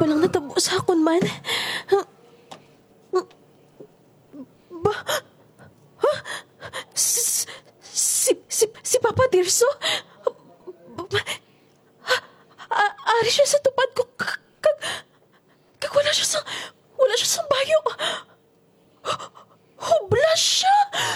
pa lang natabo sa akon man. Ba? Ha? Si Papa Tirso? Ari siya sa tupad ko. Kag wala siya sa bayo. Hubla siya.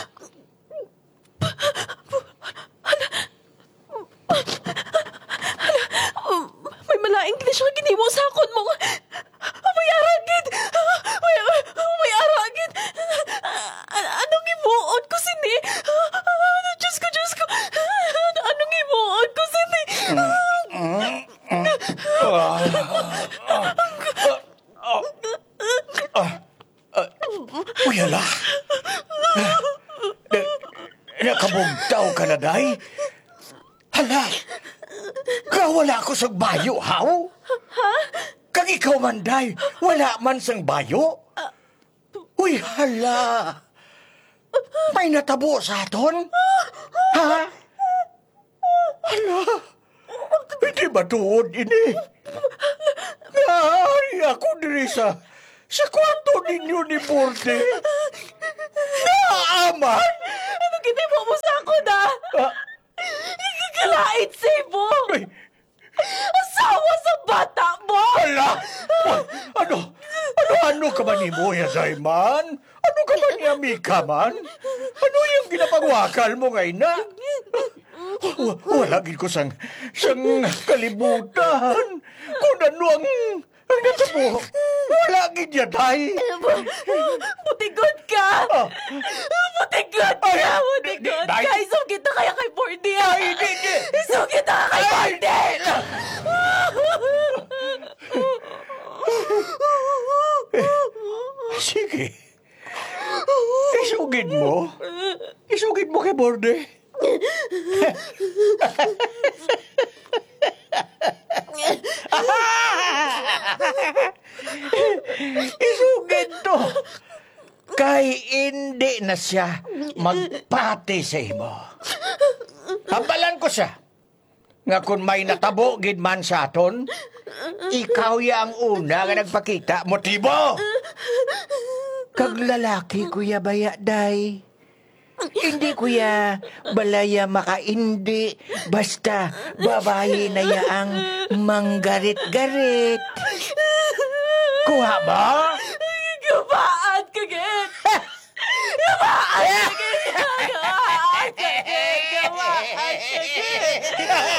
May malaing na siya ginimo sa akon mo. May aragid. May aragid. Anong imuon ko sini? Diyos ko. Anong imuon ko sini? Uyala. Nakabugtaw ka na, day? Hala, wala ko sa bayo, haw? Ha? Kag ikaw man, day, wala man sang bayo? Uy, hala. May natabo sa aton? Ha? Hala. Hindi ba tuod ini? Ay, ako diri sa kwarto ninyo ni Borde. Naaman! Ano ginimo mo sa ako na? Ikikalait sa ibo! Ay, Asawa sa bata mo! hala! Ano ka man ni Moya, Zayman? Ano ka man ni Amika man? Ano yung ginapagwakal mo ngayon na? Wala gid ko sang kalibutan. Kung ano ang natabo. Wala gid ya, day. Butigod ka! Butigod ka! Butigod Day. ka! Isugit na kaya kay Bordy! Ay, di. Isugit na kay Bordy! Sige. Isugid mo. Isugid mo kay Borde. Isugid to. Kay hindi na siya magpati sa imo. Hambalan ko siya. Nga kung may natabo gid man sa aton, ikaw ya ang una nga nagpakita, motibo! Kag lalaki, Kuya Baya, day. Hindi, Kuya, balaya makaindi, basta babae na yaang manggarit-garit. Kuha ba? Gabaan ka, Git! Gabaan ka, Git! Gabaan ka, Git!